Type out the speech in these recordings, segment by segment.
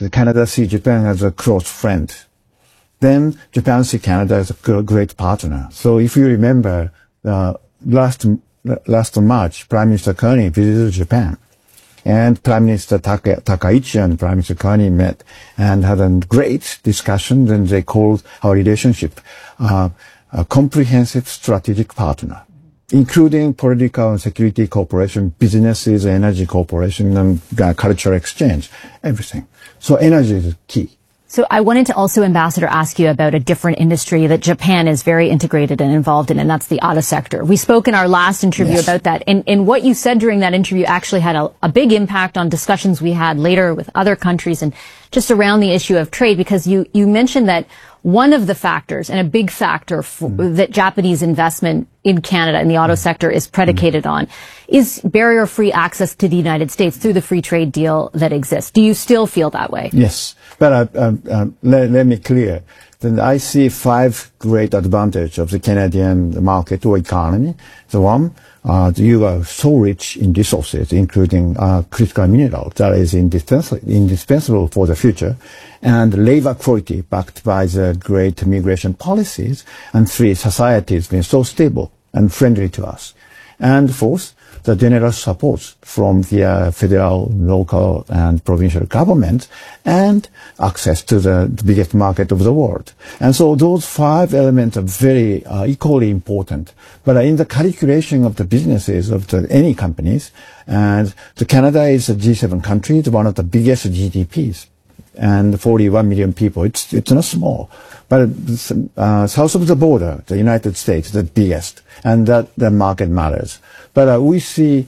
Canada sees Japan as a close friend. Then Japan sees Canada as a great partner. So if you remember, last March, Prime Minister Carney visited Japan. And Prime Minister Takaichi and Prime Minister Carney met and had a great discussion. Then they called our relationship a comprehensive strategic partner, including political and security cooperation, businesses, energy cooperation, and cultural exchange, everything. So energy is key. So I wanted to also, Ambassador, ask you about a different industry that Japan is very integrated and involved in, and that's the auto sector. We spoke in our last interview about that, and what you said during that interview actually had a big impact on discussions we had later with other countries and just around the issue of trade, because you mentioned that one of the factors, and a big factor that Japanese investment in Canada in the auto sector is predicated on, is barrier-free access to the United States through the free trade deal that exists. Do you still feel that way? Yes, but let me clear that I see 5 great advantages of the Canadian market or economy. The one, you are so rich in resources, including critical minerals, that is indispensable for the future, and labor quality backed by the great immigration policies, and 3, society has been so stable and friendly to us. And 4th, the generous support from the federal, local, and provincial government, and access to the biggest market of the world. And so those 5 elements are very equally important. But in the calculation of the businesses of any companies, and Canada is a G7 country, it's one of the biggest GDPs, and 41 million people. It's not small. But south of the border, the United States, the biggest, and that the market matters. But we see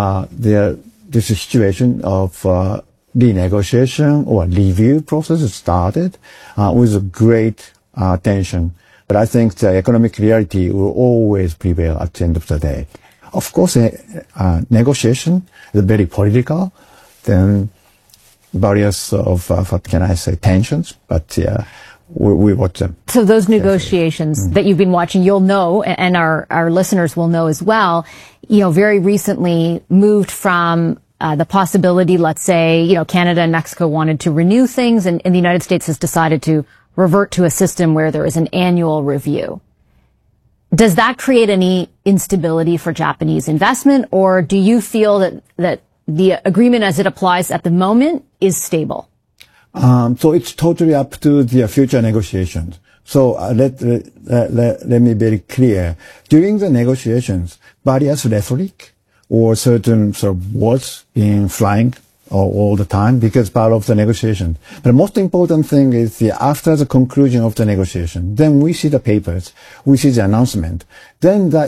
this situation of renegotiation or review process started with a great tension. But I think the economic reality will always prevail at the end of the day. Of course, negotiation is very political. Then various of what can I say, tensions. But we watch them. So those negotiations that you've been watching, you'll know, and our listeners will know as well, very recently moved from the possibility, let's say, Canada and Mexico wanted to renew things, and the United States has decided to revert to a system where there is an annual review. Does that create any instability for Japanese investment, or do you feel that the agreement as it applies at the moment is stable? So it's totally up to the future negotiations. So let me be very clear. During the negotiations, various rhetoric or certain sort of words being flying all the time because part of the negotiation. But the most important thing is after the conclusion of the negotiation, then we see the papers, we see the announcement, then that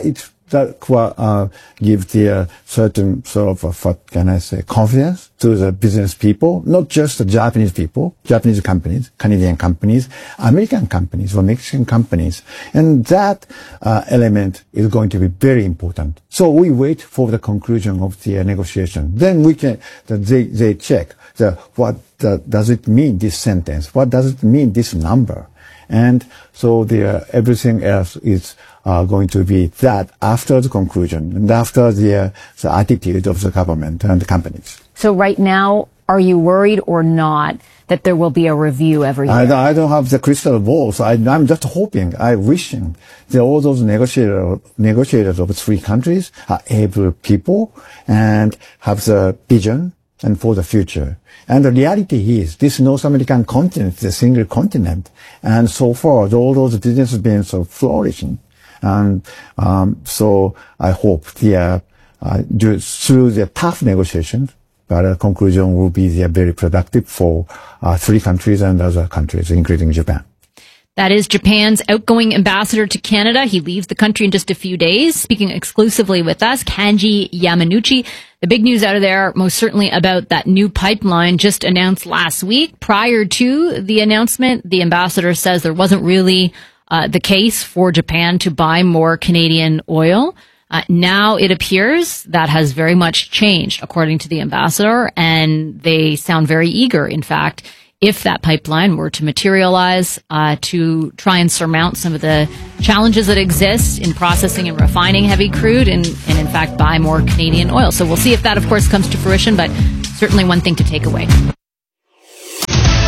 give the certain sort of, what can I say, confidence to the business people, not just the Japanese people, Japanese companies, Canadian companies, American companies, or Mexican companies. And that element is going to be very important. So we wait for the conclusion of the negotiation. Then they check what does it mean, this sentence? What does it mean, this number? And so everything else is going to be that after the conclusion and after the attitude of the government and the companies. So right now, are you worried or not that there will be a review every year? I don't have the crystal ball, so I'm just hoping, wishing that all those negotiators of 3 countries are able people and have the vision and for the future. And the reality is, this North American continent is a single continent, and so far all those businesses have been so flourishing. And so I hope through the tough negotiations, but a conclusion will be very productive for 3 countries and other countries, including Japan. That is Japan's outgoing ambassador to Canada. He leaves the country in just a few days. Speaking exclusively with us, Kanji Yamanouchi. The big news out of there, most certainly about that new pipeline just announced last week. Prior to the announcement, the ambassador says there wasn't really the case for Japan to buy more Canadian oil. Now it appears that has very much changed, according to the ambassador, and they sound very eager, in fact, if that pipeline were to materialize, to try and surmount some of the challenges that exist in processing and refining heavy crude and in fact buy more Canadian oil. So we'll see if that, of course, comes to fruition, but certainly one thing to take away.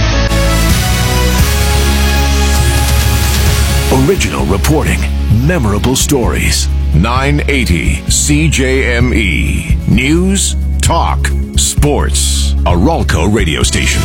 Original reporting. Memorable stories. 980 CJME. News, talk, sports. A Ralco radio station.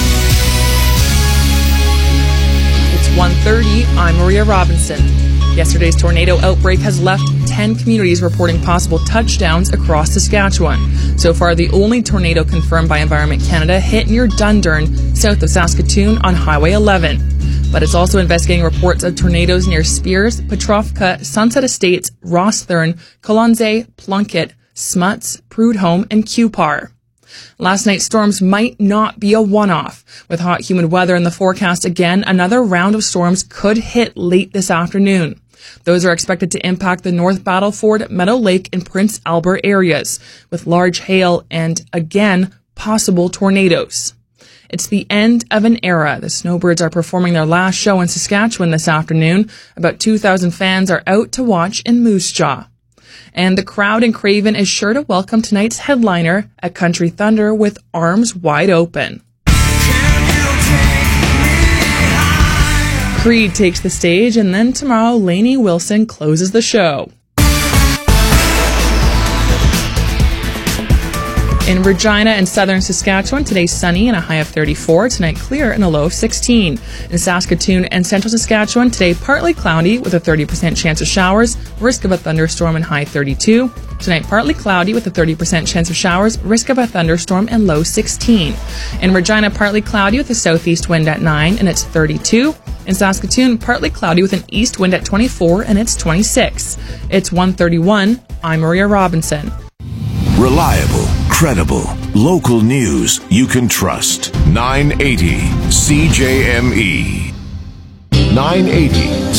It's 1:30. I'm Maria Robinson. Yesterday's tornado outbreak has left 10 communities reporting possible touchdowns across Saskatchewan. So far, the only tornado confirmed by Environment Canada hit near Dundurn, south of Saskatoon on Highway 11. But it's also investigating reports of tornadoes near Spears, Petrovka, Sunset Estates, Rossthorn, Colonsay, Plunkett, Smuts, Prudhomme, and Cupar. Last night's storms might not be a one-off. With hot, humid weather in the forecast again, another round of storms could hit late this afternoon. Those are expected to impact the North Battleford, Meadow Lake, and Prince Albert areas, with large hail and, again, possible tornadoes. It's the end of an era. The Snowbirds are performing their last show in Saskatchewan this afternoon. About 2,000 fans are out to watch in Moose Jaw. And the crowd in Craven is sure to welcome tonight's headliner at Country Thunder with arms wide open. Creed takes the stage, and then tomorrow Lainey Wilson closes the show. In Regina and southern Saskatchewan, today sunny and a high of 34. Tonight clear and a low of 16. In Saskatoon and central Saskatchewan, today partly cloudy with a 30% chance of showers, risk of a thunderstorm and high 32. Tonight partly cloudy with a 30% chance of showers, risk of a thunderstorm and low 16. In Regina, partly cloudy with a southeast wind at 9 and it's 32. In Saskatoon, partly cloudy with an east wind at 24 and it's 26. It's 1:31. I'm Maria Robinson. Reliable, credible, local news you can trust. 980 CJME. 980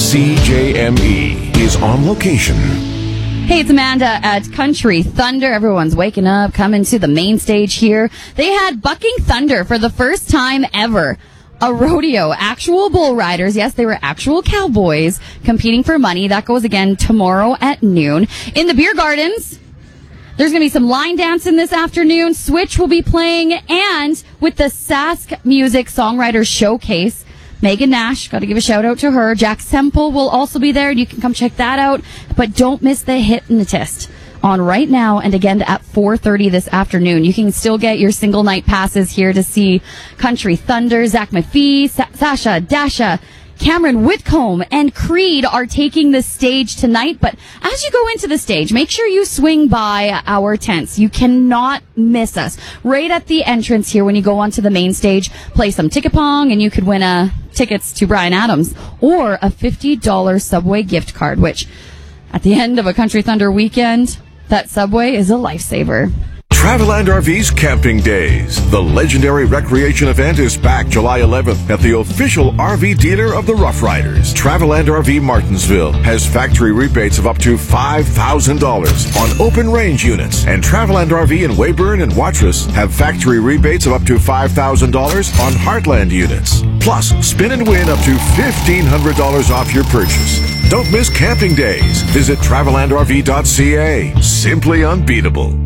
CJME is on location. Hey, it's Amanda at Country Thunder. Everyone's waking up, coming to the main stage here. They had Bucking Thunder for the first time ever. A rodeo, actual bull riders. Yes, they were actual cowboys competing for money. That goes again tomorrow at noon. In the beer gardens, there's going to be some line dancing this afternoon. Switch will be playing. And with the Sask Music Songwriters Showcase, Megan Nash, got to give a shout out to her. Jack Semple will also be there. You can come check that out. But don't miss the Hypnotist on right now and again at 4:30 this afternoon. You can still get your single night passes here to see Country Thunder, Zach McPhee, Sasha, Dasha, Cameron Whitcomb, and Creed are taking the stage tonight. But as you go into the stage, make sure you swing by our tents. You cannot miss us. Right at the entrance here when you go onto the main stage, play some ticket pong and you could win tickets to Bryan Adams or a $50 Subway gift card, which at the end of a Country Thunder weekend, that Subway is a lifesaver. Traveland RV's Camping Days. The legendary recreation event is back July 11th at the official RV dealer of the Rough Riders. Traveland RV Martinsville has factory rebates of up to $5,000 on open range units. And Traveland RV in Weyburn and Watrous have factory rebates of up to $5,000 on Heartland units. Plus, spin and win up to $1,500 off your purchase. Don't miss Camping Days. Visit TravelandRV.ca. Simply unbeatable.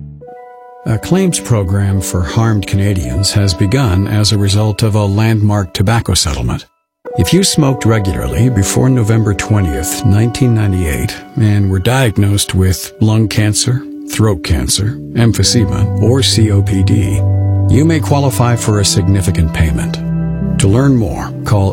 A claims program for harmed Canadians has begun as a result of a landmark tobacco settlement. If you smoked regularly before November 20th, 1998, and were diagnosed with lung cancer, throat cancer, emphysema, or COPD, you may qualify for a significant payment. To learn more, call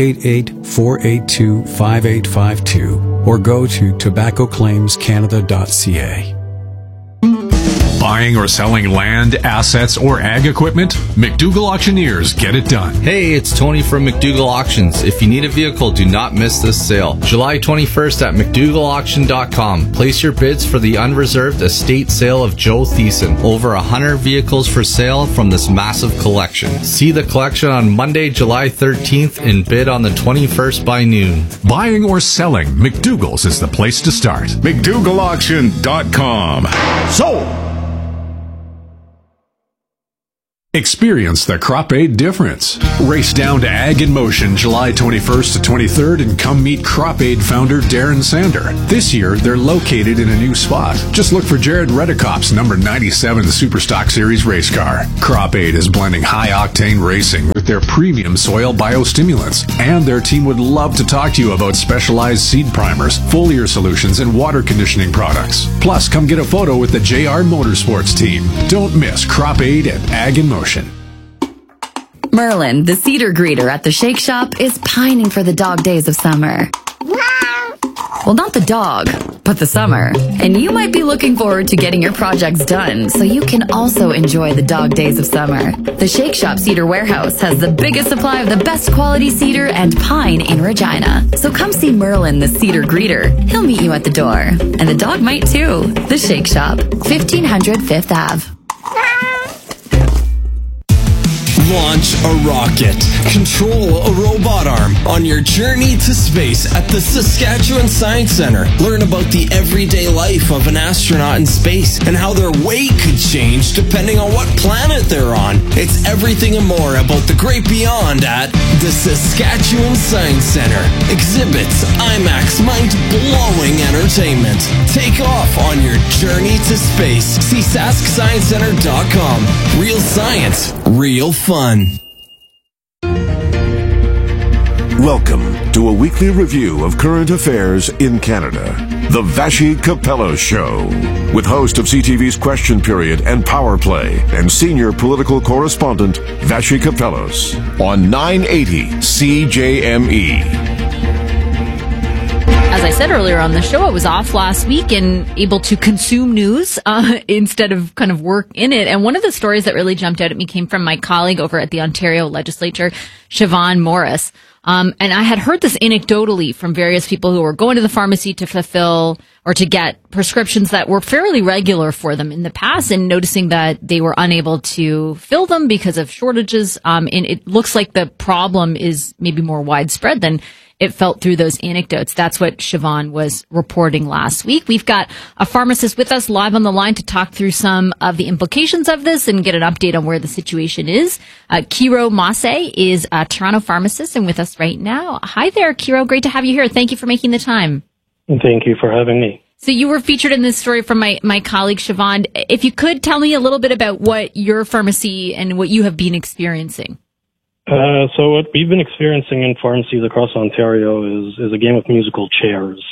888-482-5852 or go to tobaccoclaimscanada.ca. Buying or selling land, assets, or ag equipment? McDougall Auctioneers get it done. Hey, it's Tony from McDougall Auctions. If you need a vehicle, do not miss this sale. July 21st at McDougallAuction.com. Place your bids for the unreserved estate sale of Joe Thiessen. Over 100 vehicles for sale from this massive collection. See the collection on Monday, July 13th and bid on the 21st by noon. Buying or selling, McDougall's is the place to start. McDougallAuction.com. Sold! Experience the Crop Aid difference. Race down to Ag in Motion July 21st to 23rd and come meet Crop Aid founder Darren Sander. This year, they're located in a new spot. Just look for Jared Redekop's number 97 Superstock Series race car. Crop Aid is blending high-octane racing with their premium soil biostimulants. And their team would love to talk to you about specialized seed primers, foliar solutions, and water conditioning products. Plus, come get a photo with the JR Motorsports team. Don't miss Crop Aid at Ag in Motion. Merlin, the cedar greeter at the Shake Shop, is pining for the dog days of summer. Well, not the dog, but the summer. And you might be looking forward to getting your projects done so you can also enjoy the dog days of summer. The Shake Shop Cedar Warehouse has the biggest supply of the best quality cedar and pine in Regina. So come see Merlin, the cedar greeter. He'll meet you at the door. And the dog might too. The Shake Shop, 1500 Fifth Ave. Launch a rocket. Control a robot arm on your journey to space at the Saskatchewan Science Centre. Learn about the everyday life of an astronaut in space and how their weight could change depending on what planet they're on. It's everything and more about the great beyond at the Saskatchewan Science Centre. Exhibits, IMAX, mind-blowing entertainment. Take off on your journey to space. See SaskScienceCenter.com. Real science, real fun. Welcome to a weekly review of current affairs in Canada. The Vassy Capello Show, with host of CTV's Question Period and Power Play and senior political correspondent Vassy Capellos on 980 CJME. As I said earlier on the show, I was off last week and able to consume news instead of kind of work in it. And one of the stories that really jumped out at me came from my colleague over at the Ontario Legislature, Siobhan Morris. And I had heard this anecdotally from various people who were going to the pharmacy to fulfill or to get prescriptions that were fairly regular for them in the past, and noticing that they were unable to fill them because of shortages. And it looks like the problem is maybe more widespread than it felt through those anecdotes. That's what Siobhan was reporting last week. We've got a pharmacist with us live on the line to talk through some of the implications of this and get an update on where the situation is. Kiro Masse is a Toronto pharmacist and with us right now. Hi there, Kiro. Great to have you here. Thank you for making the time. Thank you for having me. So you were featured in this story from my colleague Siobhan. If you could tell me a little bit about what your pharmacy and what you have been experiencing. So what we've been experiencing in pharmacies across Ontario is a game of musical chairs.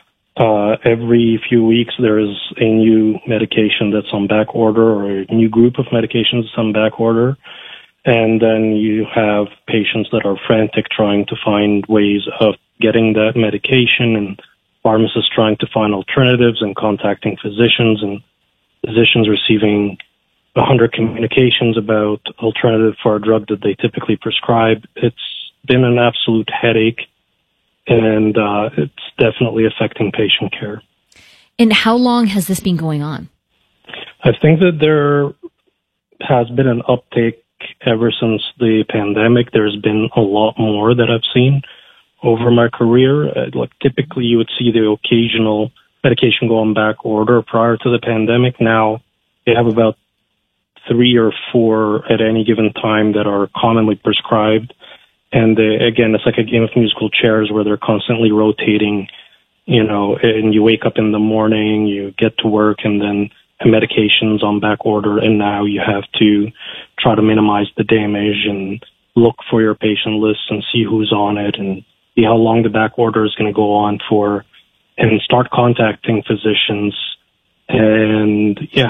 Every few weeks there is a new medication that's on back order, or a new group of medications that's on back order. And then you have patients that are frantic trying to find ways of getting that medication, and pharmacists trying to find alternatives and contacting physicians, and physicians receiving 100 communications about alternative for a drug that they typically prescribe. It's been an absolute headache, and it's definitely affecting patient care. And how long has this been going on? I think that there has been an uptake ever since the pandemic. There's been a lot more that I've seen over my career. Like typically you would see the occasional medication go on back order prior to the pandemic. Now they have about 3 or 4 at any given time that are commonly prescribed. And again, it's like a game of musical chairs where they're constantly rotating, and you wake up in the morning, you get to work, and then a medication's on back order, and now you have to try to minimize the damage and look for your patient list and see who's on it and see how long the back order is going to go on for, and start contacting physicians. And yeah.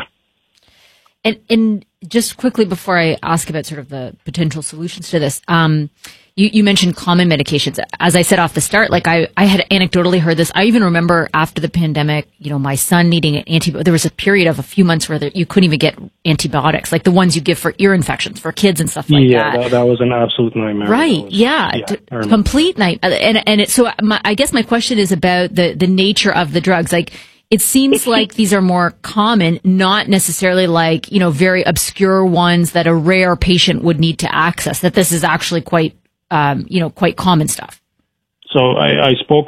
And just quickly before I ask about sort of the potential solutions to this, you mentioned common medications. As I said off the start, like I had anecdotally heard this. I even remember after the pandemic, my son needing an antibiotic. There was a period of a few months where you couldn't even get antibiotics, like the ones you give for ear infections for kids and stuff like that. Yeah, that was an absolute nightmare. Right. Complete nightmare. I guess my question is about the nature of the drugs. Like, it seems like these are more common, not necessarily like, very obscure ones that a rare patient would need to access, that this is actually quite common stuff. So I spoke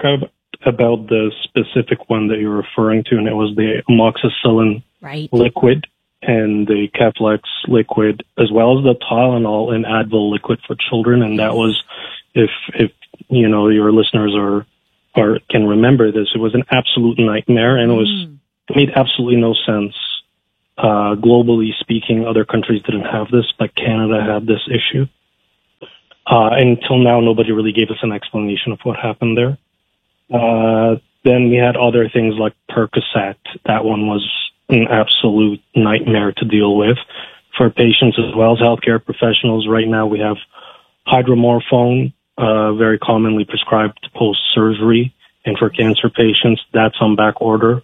about the specific one that you're referring to, and it was the amoxicillin liquid. and the Keflex liquid, as well as the Tylenol and Advil liquid for children. And that was, if you know, your listeners can remember this, it was an absolute nightmare, and it made absolutely no sense. Globally speaking, other countries didn't have this, but Canada had this issue. Until now, nobody really gave us an explanation of what happened there. Then we had other things like Percocet. That one was an absolute nightmare to deal with for patients as well as healthcare professionals. Right now we have hydromorphone, very commonly prescribed post-surgery, and for cancer patients, that's on back order.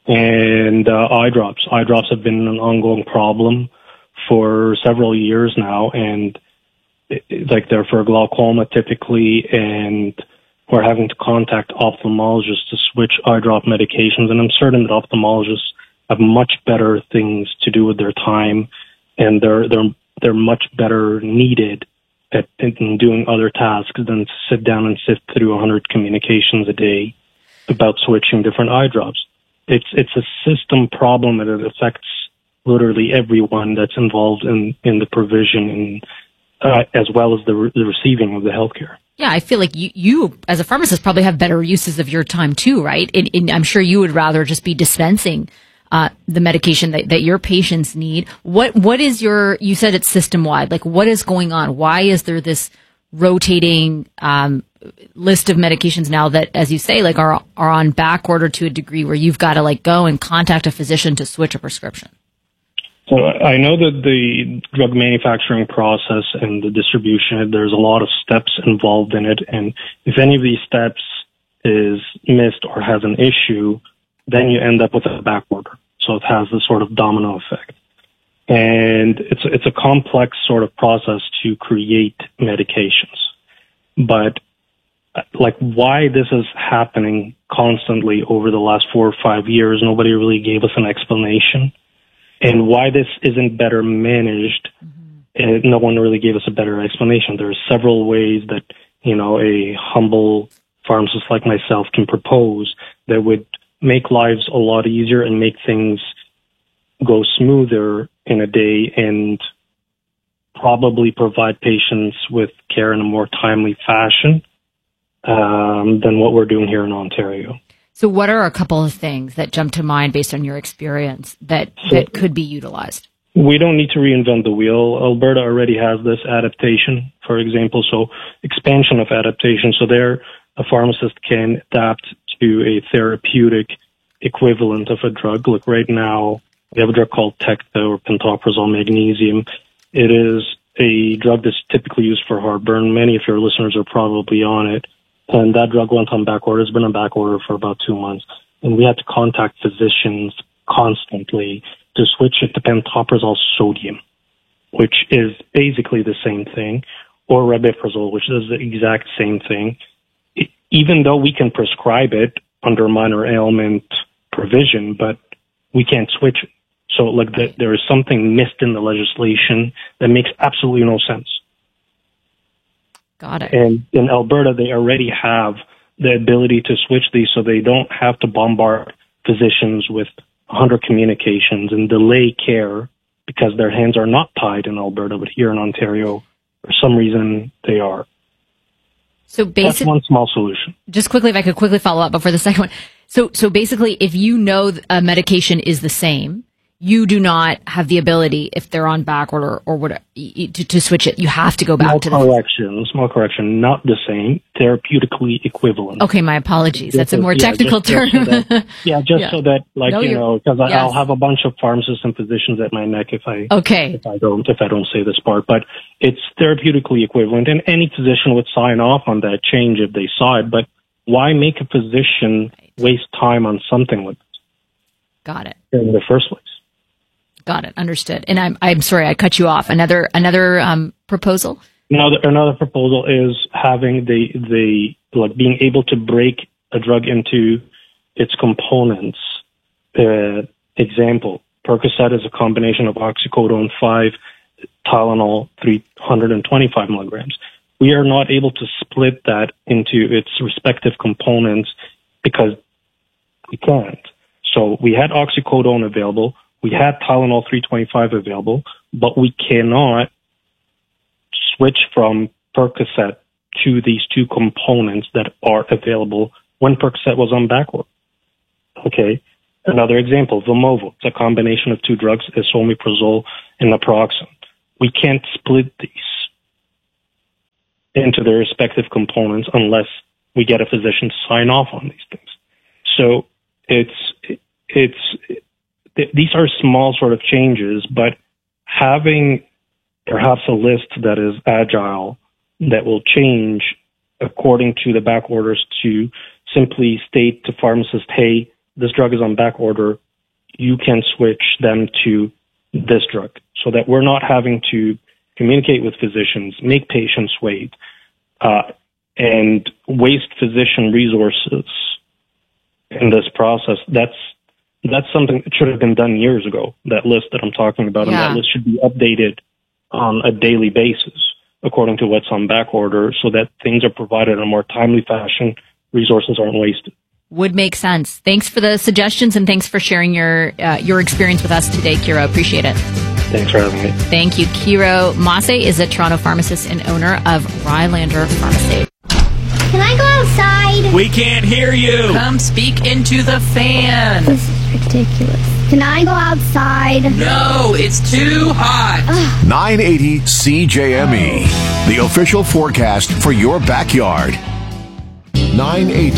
And eye drops. Eye drops have been an ongoing problem for several years now, and like they're for glaucoma typically, and we're having to contact ophthalmologists to switch eye drop medications. And I'm certain that ophthalmologists have much better things to do with their time, and they're much better needed in doing other tasks than to sit down and sift through 100 communications a day about switching different eye drops. It's a system problem, and it affects literally everyone that's involved in the provision and as well as the receiving of the healthcare. Yeah, I feel like you as a pharmacist probably have better uses of your time too, right? And I'm sure you would rather just be dispensing the medication that your patients need. What is you said it's system wide. Like, what is going on? Why is there this rotating list of medications now that, as you say, like are on back order to a degree where you've got to like go and contact a physician to switch a prescription? So I know that the drug manufacturing process and the distribution, there's a lot of steps involved in it. And if any of these steps is missed or has an issue, then you end up with a back order. So it has this sort of domino effect. And it's a complex sort of process to create medications. But like why this is happening constantly over the last 4 or 5 years, nobody really gave us an explanation. And why this isn't better managed, no one really gave us a better explanation. There are several ways that, you know, a humble pharmacist like myself can propose that would make lives a lot easier and make things go smoother in a day and probably provide patients with care in a more timely fashion than what we're doing here in Ontario. So what are a couple of things that jump to mind based on your experience that could be utilized? We don't need to reinvent the wheel. Alberta already has this adaptation, for example, so expansion of adaptation. So there, a pharmacist can adapt to a therapeutic equivalent of a drug. Like right now, we have a drug called Tecta or pantoprazole magnesium. It is a drug that's typically used for heartburn. Many of your listeners are probably on it. And that drug went on back order. It's been on back order for about 2 months. And we had to contact physicians constantly to switch it to pantoprazole sodium, which is basically the same thing, or rabeprazole, which is the exact same thing. Even though we can prescribe it under minor ailment provision, but we can't switch it. So like there is something missed in the legislation that makes absolutely no sense. Got it. And in Alberta, they already have the ability to switch these, so they don't have to bombard physicians with 100 communications and delay care because their hands are not tied in Alberta, but here in Ontario, for some reason, they are. So basically, that's one small solution. Just quickly, if I could quickly follow up before the second one. So basically, if you know a medication is the same, you do not have the ability, if they're on back order or whatever, to switch it. You have to go back to the small correction, not the same, therapeutically equivalent. Okay, my apologies. That's a more technical term. So that, so that, like, no, because I'll have a bunch of pharmacists and physicians at my neck if I don't say this part. But it's therapeutically equivalent, and any physician would sign off on that change if they saw it. But why make a physician waste time on something like this? Got it. In the first place. Got it. Understood. And I'm sorry, I cut you off. Another proposal? Another proposal is having being able to break a drug into its components. Example, Percocet is a combination of oxycodone 5, Tylenol 325 milligrams. We are not able to split that into its respective components because we can't. So we had oxycodone available. We had Tylenol 325 available, but we cannot switch from Percocet to these two components that are available when Percocet was on backorder. Okay. Another example, Vimovo. It's a combination of two drugs, esomeprazole and naproxen. We can't split these into their respective components unless we get a physician to sign off on these things. So these are small sort of changes, but having perhaps a list that is agile, that will change according to the back orders to simply state to pharmacists, hey, this drug is on back order, you can switch them to this drug, so that we're not having to communicate with physicians, make patients wait, and waste physician resources in this process. That's something that should have been done years ago, that list that I'm talking about, and that list should be updated on a daily basis according to what's on back order, so that things are provided in a more timely fashion, resources aren't wasted. Would make sense. Thanks for the suggestions, and thanks for sharing your experience with us today, Kiro. Appreciate it. Thanks for having me. Thank you. Kiro Masse is a Toronto pharmacist and owner of Rylander Pharmacy. Can I go outside? We can't hear you. Come speak into the fan. This is ridiculous. Can I go outside? No, it's too hot. 980 CJME, the official forecast for your backyard. 980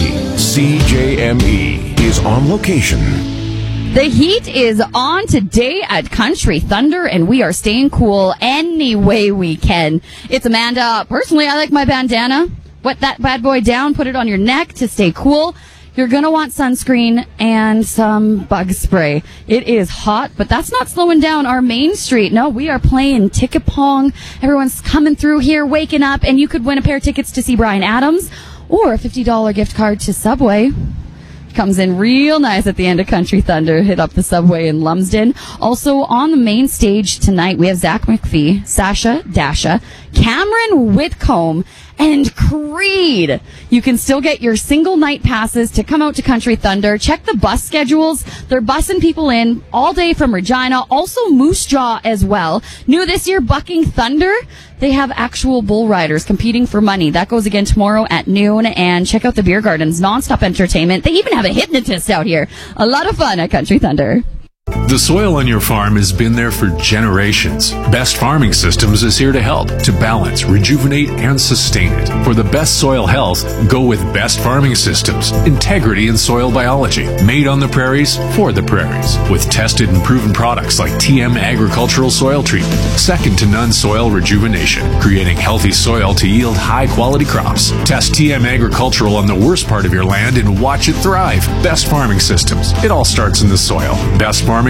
CJME is on location. The heat is on today at Country Thunder, and we are staying cool any way we can. It's Amanda. Personally, I like my bandana. Wet that bad boy down, put it on your neck to stay cool. You're going to want sunscreen and some bug spray. It is hot, but that's not slowing down our main street. No, we are playing ticket pong. Everyone's coming through here, waking up, and you could win a pair of tickets to see Bryan Adams or a $50 gift card to Subway. Comes in real nice at the end of Country Thunder. Hit up the Subway in Lumsden. Also on the main stage tonight, we have Zach McPhee, Sasha Dasha, Cameron Whitcomb, and Creed. You can still get your single night passes to come out to Country Thunder. Check the bus schedules. They're bussing people in all day from Regina. Also Moose Jaw as well. New this year, Bucking Thunder. They have actual bull riders competing for money. That goes again tomorrow at noon. And check out the Beer Gardens, nonstop entertainment. They even have a hypnotist out here. A lot of fun at Country Thunder. The soil on your farm has been there for generations. Best Farming Systems is here to help, to balance, rejuvenate, and sustain it. For the best soil health, go with Best Farming Systems. Integrity in soil biology. Made on the prairies, for the prairies. With tested and proven products like TM Agricultural Soil Treatment. Second to none soil rejuvenation. Creating healthy soil to yield high-quality crops. Test TM Agricultural on the worst part of your land and watch it thrive. Best Farming Systems. It all starts in the soil. bestfarming.ca.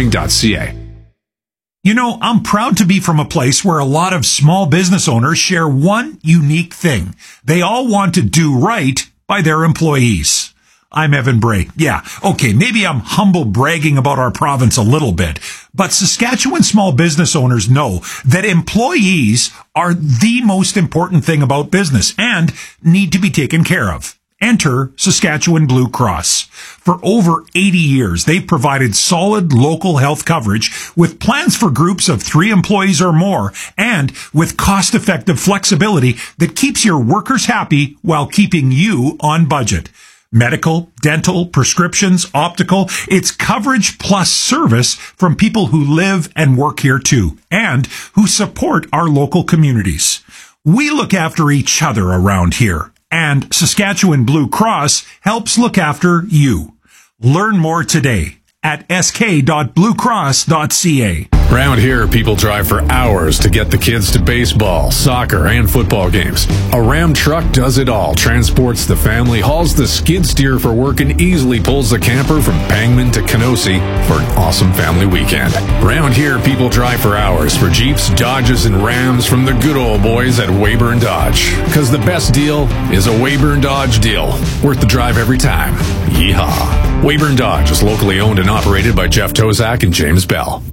You know, I'm proud to be from a place where a lot of small business owners share one unique thing. They all want to do right by their employees. I'm Evan Bray. Yeah, okay, maybe I'm humble bragging about our province a little bit, but Saskatchewan small business owners know that employees are the most important thing about business and need to be taken care of. Enter Saskatchewan Blue Cross. For over 80 years, they've provided solid local health coverage with plans for groups of 3 employees or more and with cost-effective flexibility that keeps your workers happy while keeping you on budget. Medical, dental, prescriptions, optical, it's coverage plus service from people who live and work here too and who support our local communities. We look after each other around here. And Saskatchewan Blue Cross helps look after you. Learn more today at sk.bluecross.ca. Around here, people drive for hours to get the kids to baseball, soccer, and football games. A Ram truck does it all, transports the family, hauls the skid steer for work, and easily pulls the camper from Pangman to Kenosi for an awesome family weekend. Around here, people drive for hours for Jeeps, Dodges, and Rams from the good old boys at Weyburn Dodge. Because the best deal is a Weyburn Dodge deal. Worth the drive every time. Yeehaw. Weyburn Dodge is locally owned and operated by Jeff Tozak and James Bell.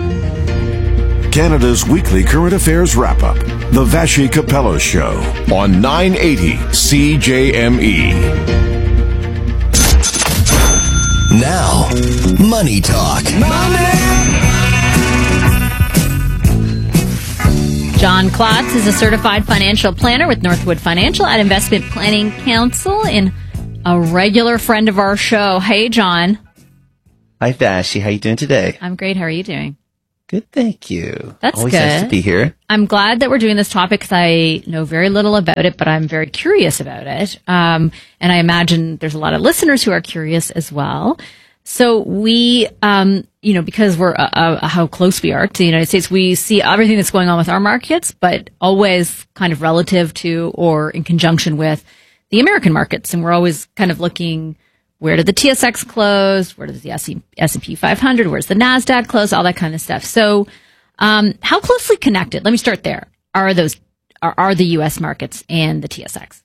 Canada's weekly current affairs wrap-up, The Vashi Capello Show, on 980 CJME. Now, Money Talk. Money! John Klotz is a certified financial planner with Northwood Financial and Investment Planning Council and a regular friend of our show. Hey, John. Hi, Vashti. How you doing today? I'm great. How are you doing? Good, thank you. That's always good. Nice to be here. I'm glad that we're doing this topic because I know very little about it, but I'm very curious about it. And I imagine there's a lot of listeners who are curious as well. So we, because we're how close we are to the United States, we see everything that's going on with our markets, but always kind of relative to or in conjunction with the American markets. And we're always kind of looking, where did the TSX close? Where does the S&P 500? Where's the NASDAQ close? All that kind of stuff. So, how closely connected? Let me start there. Are the U.S. markets and the TSX?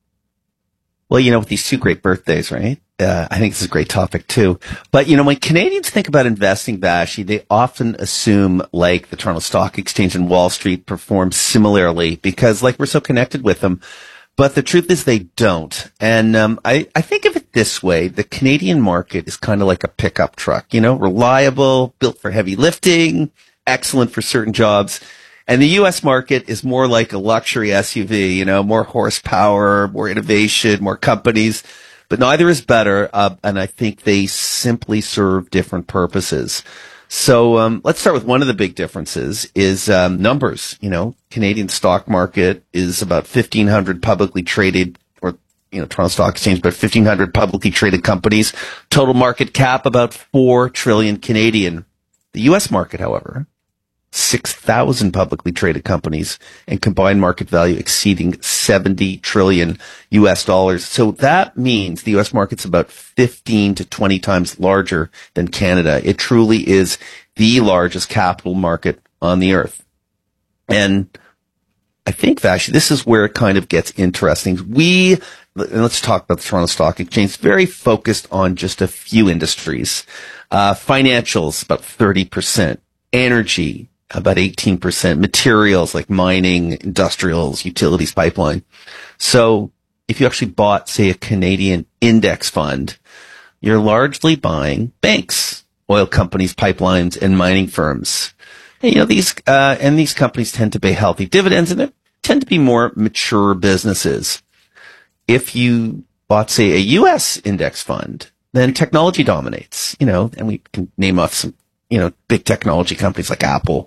Well, with these two great birthdays, right? I think this is a great topic too. But, when Canadians think about investing, Vashti, they often assume like the Toronto Stock Exchange and Wall Street perform similarly because we're so connected with them. But the truth is they don't. And I think of it this way. The Canadian market is kind of like a pickup truck, reliable, built for heavy lifting, excellent for certain jobs. And the U.S. market is more like a luxury SUV, more horsepower, more innovation, more companies. But neither is better. And I think they simply serve different purposes. So let's start with one of the big differences is numbers. Canadian stock market is about 1,500 publicly traded, or Toronto Stock Exchange, about 1,500 publicly traded companies. Total market cap about 4 trillion Canadian. The U.S. market, however, 6,000 publicly traded companies and combined market value exceeding 70 trillion US dollars. So that means the US market's about 15 to 20 times larger than Canada. It truly is the largest capital market on the earth. And I think, Vashti, this is where it kind of gets interesting. And let's talk about the Toronto Stock Exchange, very focused on just a few industries. Financials, about 30%. Energy, about 18%, materials like mining, industrials, utilities, pipeline. So if you actually bought, say, a Canadian index fund, you're largely buying banks, oil companies, pipelines, and mining firms. And, these companies tend to pay healthy dividends and they tend to be more mature businesses. If you bought, say, a U.S. index fund, then technology dominates, and we can name off some big technology companies like Apple.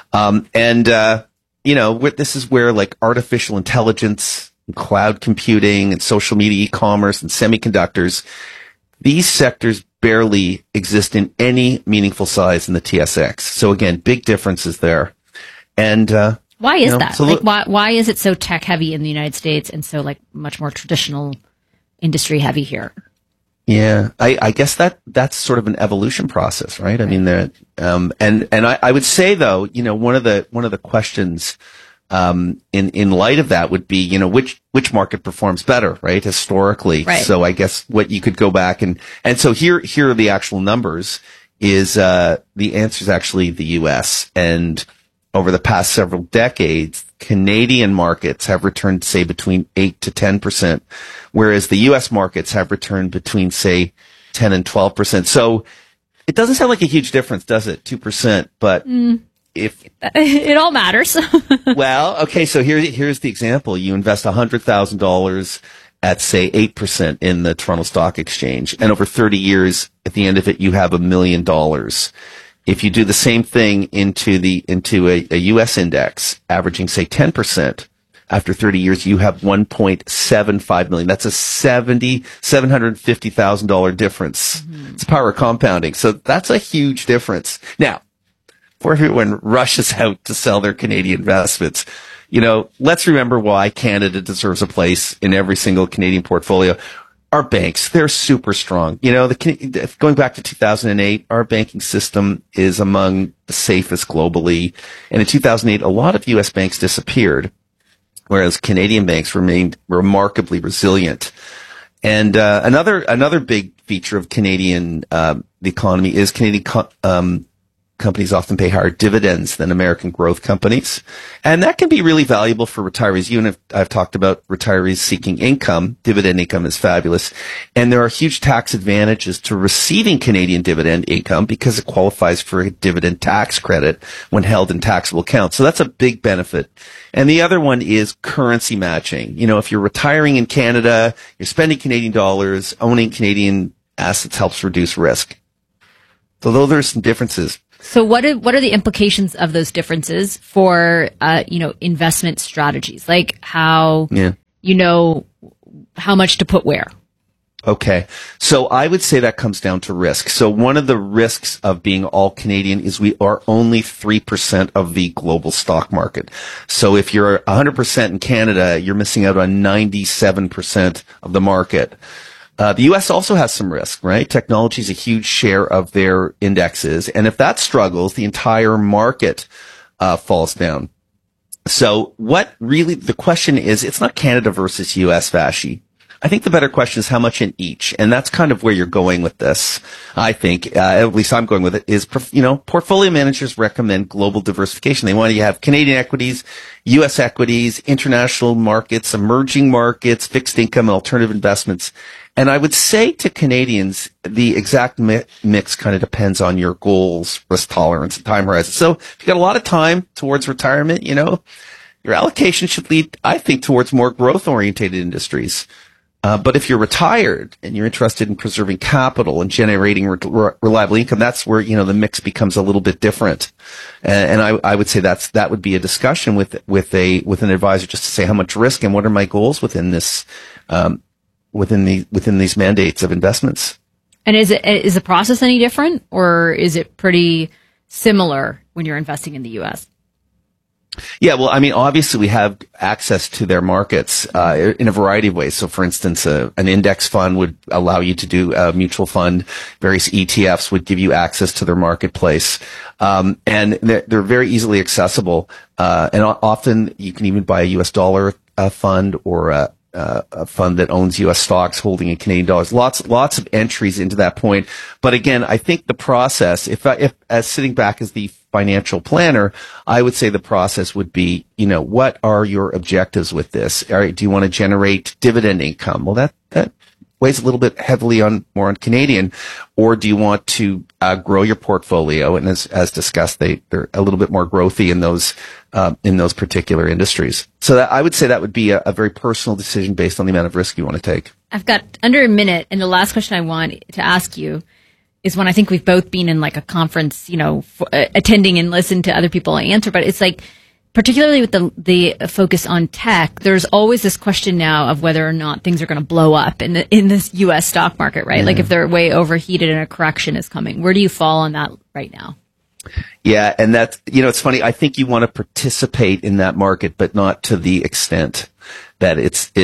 This is where artificial intelligence, and cloud computing and social media, e-commerce and semiconductors, these sectors barely exist in any meaningful size in the TSX. So again, big differences there. And, why is that? So why is it so tech heavy in the United States and so much more traditional industry heavy here? Yeah, I guess that's sort of an evolution process, right? I mean, I would say though, one of the questions, in light of that would be, which market performs better, right? Historically. Right. So I guess what you could go back and so here are the actual numbers is, the answer is actually the U.S. And over the past several decades, Canadian markets have returned, say, between 8 to 10%, whereas the U.S. markets have returned between, say, 10 and 12%. So it doesn't sound like a huge difference, does it? 2%, but if it all matters. Well, okay, so here's the example. You invest $100,000 at, say, 8% in the Toronto Stock Exchange, and over 30 years, at the end of it, you have $1 million. If you do the same thing into a U.S. index, averaging, say, 10%, after 30 years, you have $1.75 million. That's a $750,000 difference. Mm-hmm. It's the power of compounding. So that's a huge difference. Now, before everyone rushes out to sell their Canadian investments, let's remember why Canada deserves a place in every single Canadian portfolio. Our banks, they're super strong. Going back to 2008, our banking system is among the safest globally. And in 2008, a lot of U.S. banks disappeared, whereas Canadian banks remained remarkably resilient. And another big feature of Canadian the economy is Canadian companies often pay higher dividends than American growth companies. And that can be really valuable for retirees. You and I've talked about retirees seeking income. Dividend income is fabulous. And there are huge tax advantages to receiving Canadian dividend income because it qualifies for a dividend tax credit when held in taxable accounts. So that's a big benefit. And the other one is currency matching. You know, if you're retiring in Canada, you're spending Canadian dollars, owning Canadian assets helps reduce risk. So those are some differences. So what are the implications of those differences for, investment strategies? Like how, how much to put where? Okay. So I would say that comes down to risk. So one of the risks of being all Canadian is we are only 3% of the global stock market. So if you're 100% in Canada, you're missing out on 97% of the market. The U.S. also has some risk, right? Technology is a huge share of their indexes. And if that struggles, the entire market falls down. So what really, the question is, it's not Canada versus U.S., Vashi. I think the better question is how much in each. And that's kind of where you're going with this. I think, at least I'm going with it, is, portfolio managers recommend global diversification. They want you to have Canadian equities, U.S. equities, international markets, emerging markets, fixed income, and alternative investments. And I would say to Canadians, the exact mix kind of depends on your goals, risk tolerance, and time horizon. So if you got a lot of time towards retirement, your allocation should lead, I think, towards more growth-oriented industries. But if you're retired and you're interested in preserving capital and generating reliable income, that's where, the mix becomes a little bit different. And I would say that would be a discussion with an advisor just to say how much risk and what are my goals within this, within these mandates of investments. And is the process any different, or is it pretty similar when you're investing in the U.S.? Yeah, well, I mean, obviously we have access to their markets in a variety of ways. So, for instance, an index fund would allow you to do a mutual fund. Various ETFs would give you access to their marketplace, and they're very easily accessible. And often you can even buy a U.S. dollar fund or a fund that owns U.S. stocks holding in Canadian dollars. Lots of entries into that point. But again, I think the process, if as sitting back as the financial planner, I would say the process would be, what are your objectives with this? All right, do you want to generate dividend income? Well, that weighs a little bit heavily more on Canadian, or do you want to grow your portfolio? And as discussed, they're a little bit more growthy in those particular industries. So I would say that would be a very personal decision based on the amount of risk you want to take. I've got under a minute, and the last question I want to ask you is when I think we've both been in like a conference, attending and listened to other people answer, but it's like, particularly with the focus on tech, there's always this question now of whether or not things are going to blow up in this U.S. stock market, right? Yeah. Like if they're way overheated and a correction is coming. Where do you fall on that right now? Yeah, and that's, it's funny. I think you want to participate in that market, but not to the extent that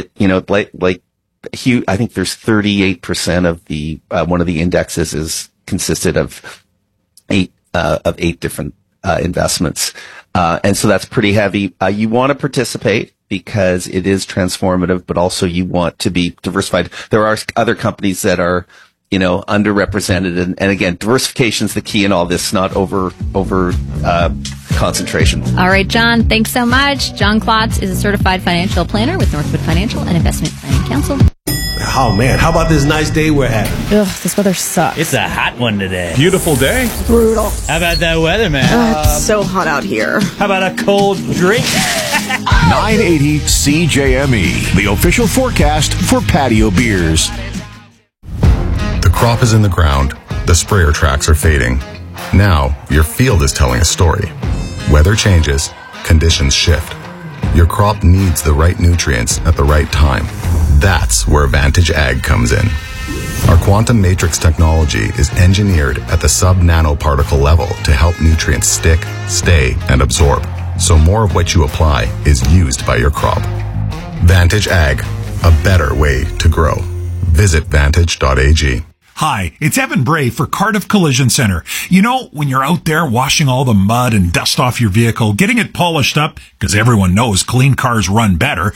I think there's 38% of the one of the indexes is consisted of eight different investments. And so that's pretty heavy. You want to participate because it is transformative, but also you want to be diversified. There are other companies that are, underrepresented. And again, diversification is the key in all this, not over concentration. All right, John, thanks so much. John Klotz is a certified financial planner with Northwood Financial and Investment Planning Council. Oh, man, how about this nice day we're having? Ugh, this weather sucks. It's a hot one today. Beautiful day. Brutal. How about that weather, man? It's so hot out here. How about a cold drink? 980 CJME, the official forecast for patio beers. The crop is in the ground. The sprayer tracks are fading. Now, your field is telling a story. Weather changes. Conditions shift. Your crop needs the right nutrients at the right time. That's where Vantage Ag comes in. Our quantum matrix technology is engineered at the sub-nanoparticle level to help nutrients stick, stay, and absorb, so more of what you apply is used by your crop. Vantage Ag, a better way to grow. Visit vantage.ag. Hi, it's Evan Bray for Cardiff Collision Center. When you're out there washing all the mud and dust off your vehicle, getting it polished up, because everyone knows clean cars run better,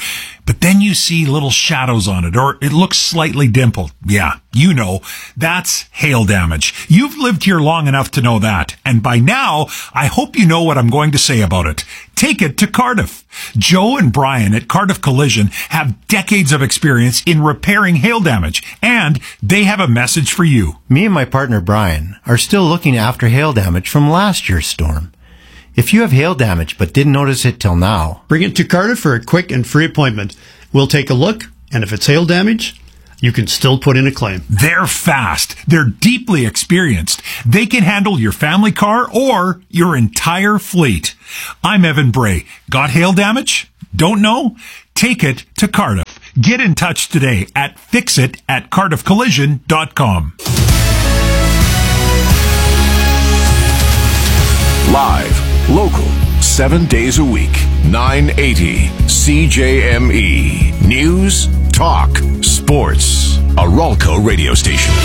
but then you see little shadows on it, or it looks slightly dimpled. Yeah, you know, that's hail damage. You've lived here long enough to know that, and by now, I hope you know what I'm going to say about it. Take it to Cardiff. Joe and Brian at Cardiff Collision have decades of experience in repairing hail damage, and they have a message for you. Me and my partner Brian are still looking after hail damage from last year's storm. If you have hail damage but didn't notice it till now, bring it to Cardiff for a quick and free appointment. We'll take a look, and if it's hail damage, you can still put in a claim. They're fast. They're deeply experienced. They can handle your family car or your entire fleet. I'm Evan Bray. Got hail damage? Don't know? Take it to Cardiff. Get in touch today at fixit@cardiffcollision.com. Live, local, 7 days a week, 980 CJME. News, talk, sports. A Ralco radio station.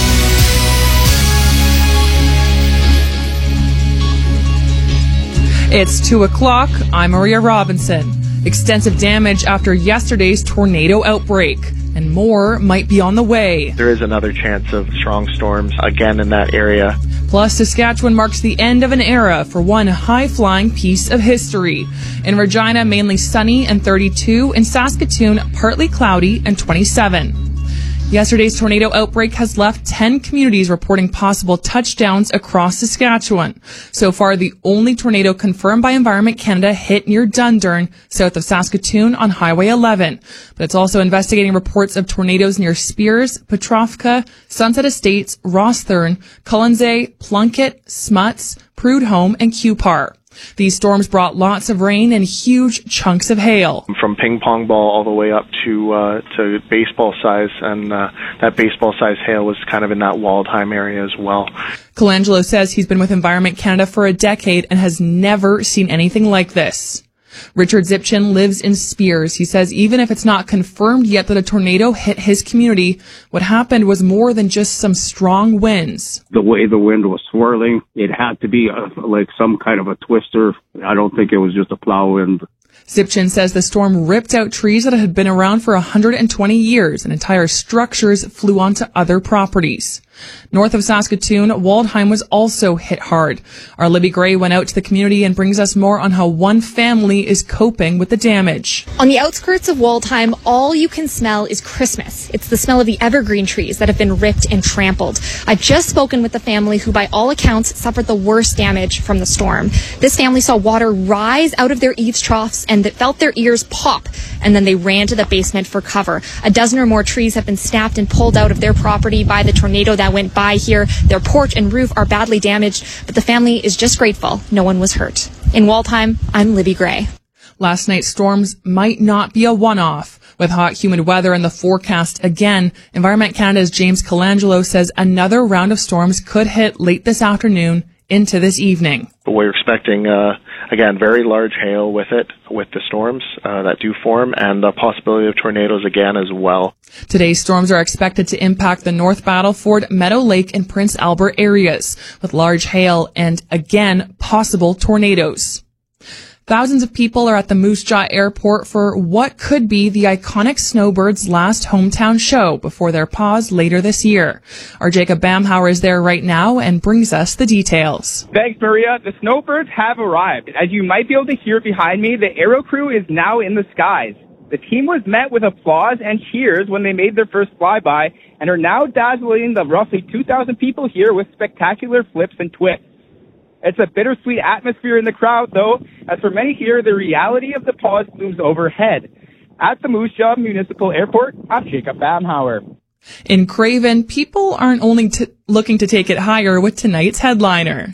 It's 2 o'clock. I'm Maria Robinson. Extensive damage after yesterday's tornado outbreak, and more might be on the way. There is another chance of strong storms again in that area. Plus, Saskatchewan marks the end of an era for one high-flying piece of history. In Regina, mainly sunny and 32. In Saskatoon, partly cloudy and 27. Yesterday's tornado outbreak has left 10 communities reporting possible touchdowns across Saskatchewan. So far, the only tornado confirmed by Environment Canada hit near Dundurn, south of Saskatoon on Highway 11. But it's also investigating reports of tornadoes near Spears, Petrovka, Sunset Estates, Rossthorn, Colonsay, Plunkett, Smuts, Prudhoe, and Cupar. These storms brought lots of rain and huge chunks of hail. From ping pong ball all the way up to baseball size, and that baseball size hail was kind of in that Waldheim area as well. Colangelo says he's been with Environment Canada for a decade and has never seen anything like this. Richard Zipchin lives in Spears. He says even if it's not confirmed yet that a tornado hit his community, what happened was more than just some strong winds. The way the wind was swirling, it had to be like some kind of a twister. I don't think it was just a plow wind. Zipchin says the storm ripped out trees that had been around for 120 years and entire structures flew onto other properties. North of Saskatoon, Waldheim was also hit hard. Our Libby Gray went out to the community and brings us more on how one family is coping with the damage. On the outskirts of Waldheim, all you can smell is Christmas. It's the smell of the evergreen trees that have been ripped and trampled. I've just spoken with the family who, by all accounts, suffered the worst damage from the storm. This family saw water rise out of their eaves troughs and that felt their ears pop, and then they ran to the basement for cover. A dozen or more trees have been snapped and pulled out of their property by the tornado that went by here. Their porch and roof are badly damaged, but the family is just grateful no one was hurt. In Waldheim, I'm Libby Gray. Last night's storms might not be a one-off. With hot, humid weather in the forecast again, Environment Canada's James Colangelo says another round of storms could hit late this afternoon into this evening. But we're expecting, again, very large hail with it, with the storms that do form, and the possibility of tornadoes again as well. Today's storms are expected to impact the North Battleford, Meadow Lake, and Prince Albert areas, with large hail and, again, possible tornadoes. Thousands of people are at the Moose Jaw Airport for what could be the iconic Snowbirds' last hometown show before their pause later this year. Our Jacob Bamhauer is there right now and brings us the details. Thanks, Maria. The Snowbirds have arrived. As you might be able to hear behind me, the aero crew is now in the skies. The team was met with applause and cheers when they made their first flyby and are now dazzling the roughly 2,000 people here with spectacular flips and twists. It's a bittersweet atmosphere in the crowd, though, as for many here, the reality of the pause looms overhead. At the Moose Jaw Municipal Airport, I'm Jacob Bamhauer. In Craven, people aren't only looking to take it higher with tonight's headliner.